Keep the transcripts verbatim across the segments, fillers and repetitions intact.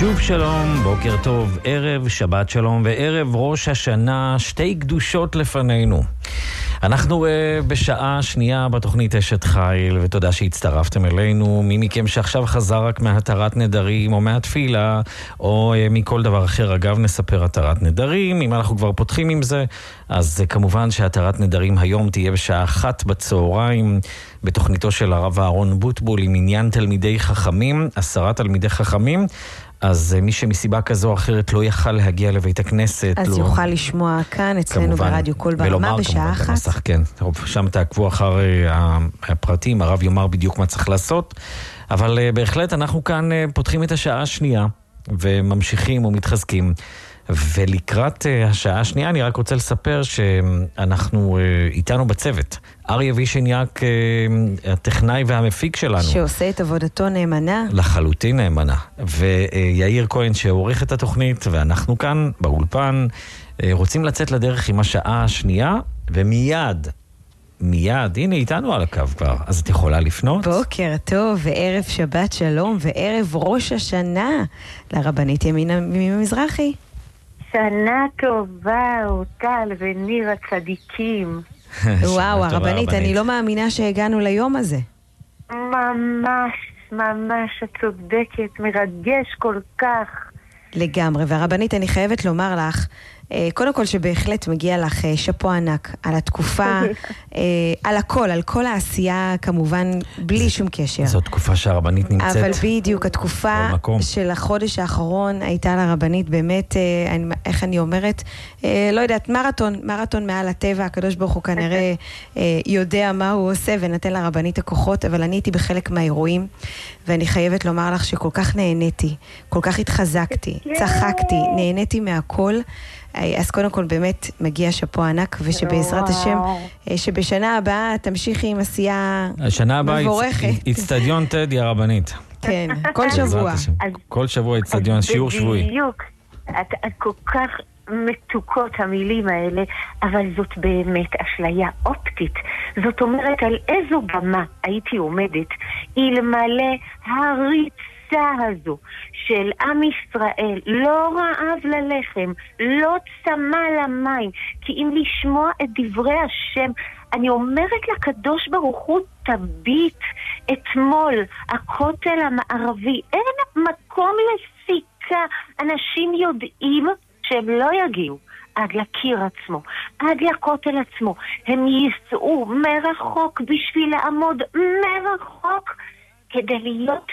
שוב שלום, בוקר טוב, ערב שבת שלום וערב ראש השנה, שתי קדושות לפנינו. אנחנו uh, בשעה שנייה בתוכנית אשת חיל, ותודה שהצטרפתם אלינו. מי מכם שעכשיו חזר רק מהתרת נדרים או מהתפילה או uh, מכל דבר אחר, אגב נספר התרת נדרים. אם אנחנו כבר פותחים עם זה, אז uh, כמובן שהתרת נדרים היום תהיה בשעה אחת בצהריים בתוכניתו של הרב אהרון בוטבול עם עניין תלמידי חכמים, עשרה תלמידי חכמים. אז מי שמסיבה כזו או אחרת לא יכל להגיע לבית הכנסת, אז לא... יוכל לשמוע כאן אצלנו ברדיו קול ברמה בשעה אחת. במסך, כן. שם תעקבו אחר הפרטים, הרב יאמר בדיוק מה צריך לעשות. אבל בהחלט אנחנו כאן פותחים את השעה השנייה וממשיכים ומתחזקים. ולקראת השעה השנייה אני רק רוצה לספר שאנחנו איתנו בצוות. אריה וישניאק, הטכנאי והמפיק שלנו. שעושה את עבודתו נאמנה. לחלוטין נאמנה. ויאיר כהן שעורך את התוכנית, ואנחנו כאן באולפן רוצים לצאת לדרך עם השעה השנייה, ומיד, מיד, הנה איתנו על הקו כבר, אז את יכולה לפנות. בוקר טוב, וערב שבת שלום, וערב ראש השנה, לרבנית ימינה ממזרחי. שנה טובה, אורטל וניר הצדיקים. וואו, הרבנית, אני לא מאמינה שהגענו ליום הזה. ממש, ממש, את צודקת, מרגש כל כך. לגמרי, והרבנית, אני חייבת לומר לך, קודם כל שבהחלט מגיע לך שפו ענק על התקופה, על הכל, על כל העשייה כמובן, בלי שום קשר. זו תקופה שהרבנית נמצאת. אבל בדיוק, התקופה של החודש האחרון הייתה לרבנית באמת, איך אני אומרת, לא יודעת, מרתון, מרתון מעל הטבע, הקדוש ברוך הוא כנראה יודע מה הוא עושה ונתן לרבנית הכוחות, אבל אני הייתי בחלק מהאירועים, ואני חייבת לומר לך שכל כך נהניתי, כל כך התחזקתי, צחקתי, נהניתי מהכל. אז קודם כל באמת מגיע שפו ענק, ושבעזרת השם, שבשנה הבאה תמשיכי עם עשייה מבורכת. השנה הבאה אצטדיון טדי הרבנית. כן, כל שבוע. כל שבוע אצטדיון, שיעור שבועי. בדיוק, את כל כך מתוקות המילים האלה, אבל זאת באמת אשליה אופטית. זאת אומרת, על איזו במה הייתי עומדת, אלמלא הריצה הזו של עם ישראל, לא רעב ללחם, לא צמא למים, כי אם לשמוע את דברי השם, אני אומרת לקדוש ברוך הוא, תביט אתמול, הכותל המערבי, אין מקום לסיכה, אנשים יודעים שהם לא יגיעו עד לקיר עצמו, עד לכותל עצמו, הם ייסעו מרחוק בשביל לעמוד מרחוק, כדי להיות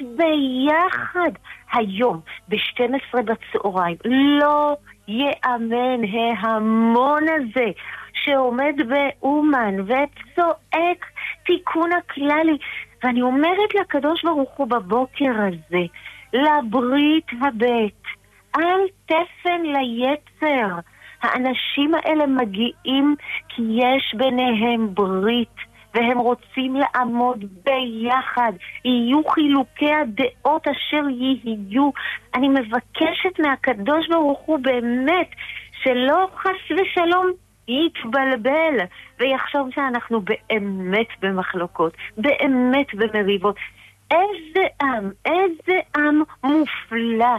ביחד היום ב-שתים עשרה בצהריים. לא יאמן ההמון הזה שעומד באומן וצועק תיקון הכללי. ואני אומרת לקדוש ברוך הוא בבוקר הזה, לברית הבית, אל תפן ליצר. האנשים האלה מגיעים כי יש ביניהם ברית, והם רוצים לעמוד ביחד. יהיו חילוקי הדעות אשר יהיו. אני מבקשת מהקדוש ברוך הוא באמת שלא חס ושלום יתבלבל ויחשוב שאנחנו באמת במחלוקות, באמת במריבות. איזה עם, איזה עם מופלא.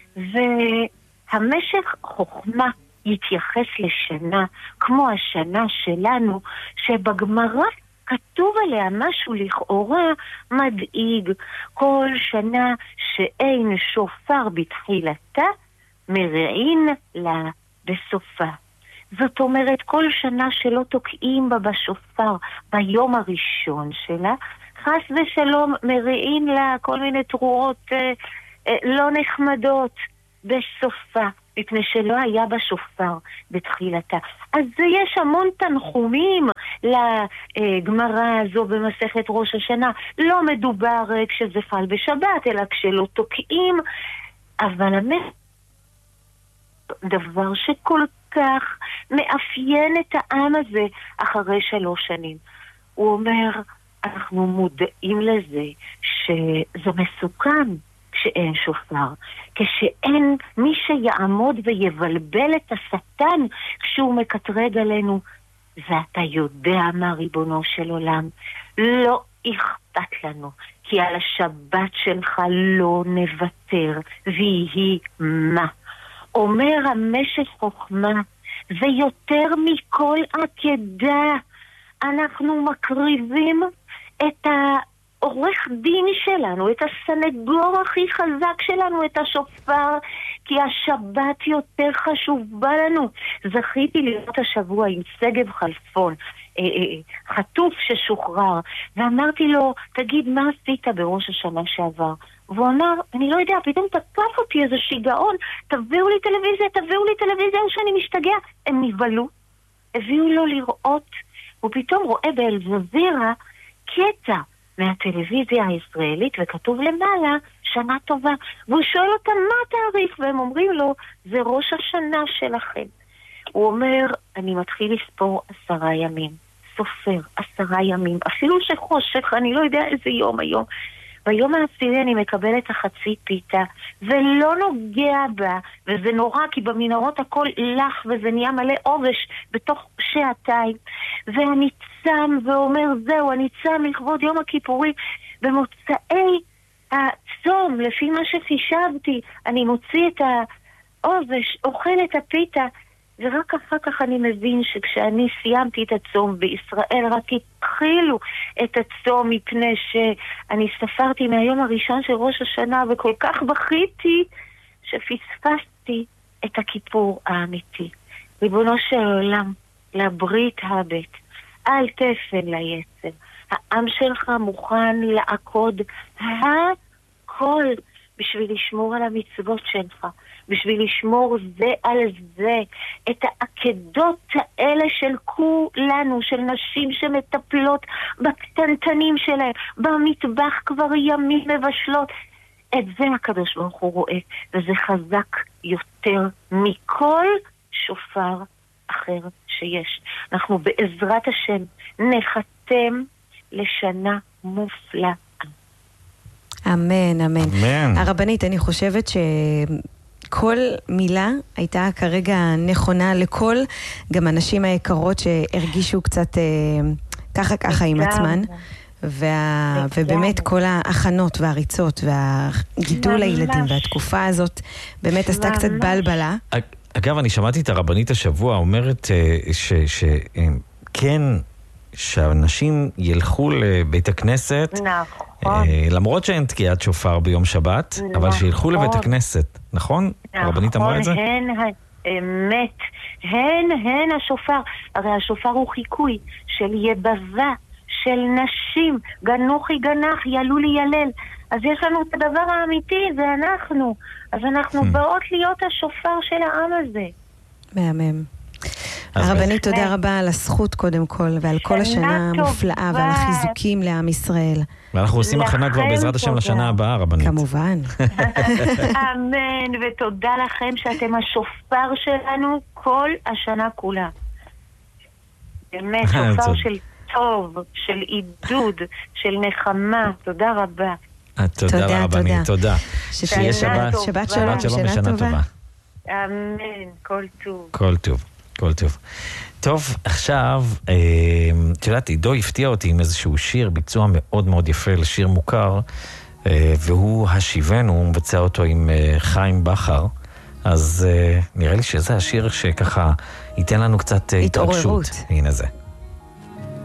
והמשך חוכמה יתייחס לשנה כמו השנה שלנו, שבגמרא כתוב עליה משהו לכאורה מדאיג. כל שנה שאין שופר בתחילתה, מרעין לה בסופה. זאת אומרת, כל שנה שלא תוקעים בה בשופר ביום הראשון שלה, חס ושלום מרעין לה כל מיני תרועות אה, אה, לא נחמדות בסופה, מפני שלא היה בשופר בתחילתה. אז יש המון תנחומים לגמרא הזו במסכת ראש השנה. לא מדובר כשזה פל בשבת, אלא כשלא תוקעים. אבל המסכת דבר שכל כך מאפיין את העם הזה אחרי שלוש שנים. הוא אומר, אנחנו מודעים לזה שזה מסוכן כשאין שופר, כשאין מי שיעמוד ויבלבל את השטן כשהוא מקטרג עלינו. ואתה יודע מה, ריבונו של עולם, לא אכפת לנו, כי על השבת שלך לא נוותר, ויהי מה. אומר המשך חוכמה, ויותר מכל עקדה, אנחנו מקריבים את העורך דין שלנו, את הסנגור הכי חזק שלנו, את השופר, כי השבת יותר חשובה לנו. זכיתי להיות השבוע עם סגב חלפון, חטוף ששוחרר, ואמרתי לו, תגיד, מה עשית בראש השנה שעבר? והוא אמר, אני לא יודע, פתאום תקף אותי איזה שיגעון, תביאו לי טלוויזיה, תביאו לי טלוויזיה, או שאני משתגע. הם נבלו, הביאו לו לראות, הוא פתאום רואה באל-ג'זירה קטע מהטלוויזיה הישראלית, וכתוב למעלה, שנה טובה. והוא שואל אותם, מה התאריך? והם אומרים לו, זה ראש השנה שלכם. הוא אומר, אני מתחיל לספור עשרה ימים. סופר, עשרה ימים. אפילו שחושך, אני לא יודע איזה יום היום. ביום העשירי אני מקבל את החצי פיתה, ולא נוגע בה, וזה נורא, כי במנהרות הכל לח, וזה נהיה מלא עובש בתוך שעתיים. ואני צם ואומר, זהו, אני צם לכבוד יום הכיפורים. במוצאי הצום, לפי מה שחישבתי, אני מוציא את העובש, אוכל את הפיתה, ורק אחר כך אני מבין שכשאני סיימתי את הצום בישראל, רק התחילו את הצום מפני שאני ספרתי מהיום הראשון של ראש השנה, וכל כך בכיתי שפספסתי את הכיפור האמיתי. ריבונו של עולם, לברית הבט, אל תפן ליצר. העם שלך מוכן לעקוד הכל בשביל לשמור על המצוות שלך, בשביל לשמור זה על זה, את העקדות האלה של כולנו, של נשים שמטפלות בקטנטנים שלהם, במטבח כבר ימים מבשלות. את זה הקדוש ברוך הוא רואה, וזה חזק יותר מכל שופר אחר שיש. אנחנו בעזרת השם נחתם לשנה מופלאה. אמן, אמן. אמן. הרבנית, אני חושבת שכל מילה הייתה כרגע נכונה לכל, גם הנשים היקרות שהרגישו קצת אה, ככה ככה עם עצמן, וה... ובאמת כל ההכנות והריצות והגידול הילדים והתקופה הזאת באמת עשתה קצת בלבלה. אגב, אני שמעתי את הרבנית השבוע אומרת שכן, שאנשים ילכו לבית הכנסת, נכון. למרות שאין תקיעת שופר ביום שבת, נכון. אבל שילכו לבית הכנסת, נכון? נכון. הרבנית אמרה את זה? הן האמת, הן, הן השופר. הרי השופר הוא חיקוי של יבבה, של נשים, גנוחי גנח, ילו לי ילל. אז יש לנו את הדבר האמיתי, זה אנחנו. אז אנחנו באות להיות השופר של העם הזה. מהמם. הרבנית, תודה רבה על הזכות קודם כל, ועל כל השנה המופלאה, ועל החיזוקים לעם ישראל. ואנחנו עושים הכנה כבר בעזרת השם לשנה הבאה, רבנית. כמובן. אמן, ותודה לכם שאתם השופר שלנו כל השנה כולה. באמת, שופר של טוב, של עידוד, של נחמה. תודה רבה. תודה רבנית, תודה. שתהיה שבת שלום ושנה טובה. אמן, כל טוב. כל טוב. כל טוב. טוב, עכשיו, את יודעת, עידו הפתיע אותי עם איזשהו שיר, ביצוע מאוד מאוד יפה לשיר מוכר, והוא השיבנו, הוא מבצע אותו עם חיים בחר, אז נראה לי שזה השיר שככה ייתן לנו קצת התרגשות. הנה זה.